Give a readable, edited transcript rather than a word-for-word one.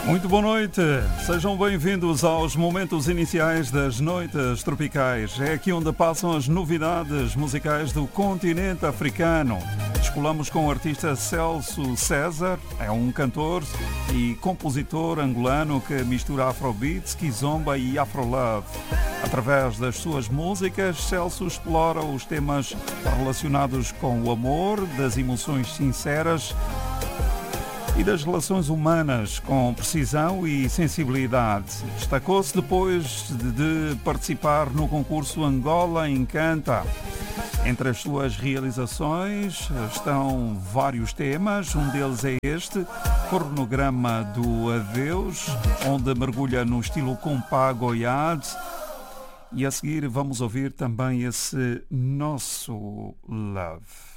Muito boa noite, sejam bem-vindos aos momentos iniciais das Noites Tropicais. É aqui onde passam as novidades musicais do continente africano. Descolamos com o artista Celso César, é um cantor e compositor angolano que mistura afrobeats, kizomba e afrolove. Através das suas músicas, Celso explora os temas relacionados com o amor, das emoções sinceras e das relações humanas com precisão e sensibilidade. Destacou-se depois de participar no concurso Angola Encanta. Entre as suas realizações estão vários temas, um deles é este, Cronograma do Adeus, onde mergulha no estilo compa goiade. E a seguir vamos ouvir também esse Nosso Love.